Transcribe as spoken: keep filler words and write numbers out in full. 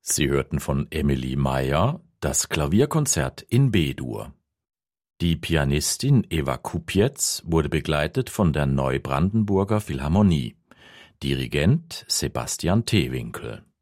Sie hörten von Emilie Meyer das Klavierkonzert in B-Dur. Die Pianistin Eva Kupiec wurde begleitet von der Neubrandenburger Philharmonie. Dirigent Sebastian Teewinkel.